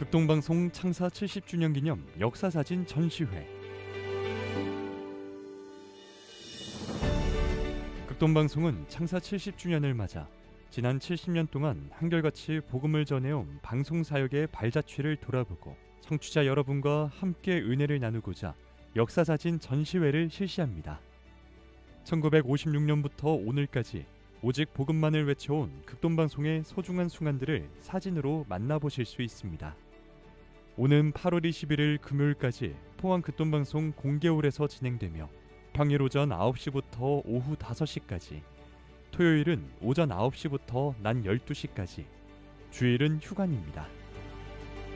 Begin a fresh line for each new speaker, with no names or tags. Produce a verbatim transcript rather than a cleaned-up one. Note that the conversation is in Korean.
극동방송 창사 칠십 주년 기념 역사사진 전시회. 극동방송은 창사 칠십 주년을 맞아 지난 칠십 년 동안 한결같이 복음을 전해온 방송사역의 발자취를 돌아보고 청취자 여러분과 함께 은혜를 나누고자 역사사진 전시회를 실시합니다. 천구백오십육 년부터 오늘까지 오직 복음만을 외쳐온 극동방송의 소중한 순간들을 사진으로 만나보실 수 있습니다. 오는 팔월 이십일일 금요일까지 포항 극동방송 공개홀에서 진행되며 평일 오전 아홉 시부터 오후 다섯 시까지, 토요일은 오전 아홉 시부터 낮 열두 시까지, 주일은 휴관입니다.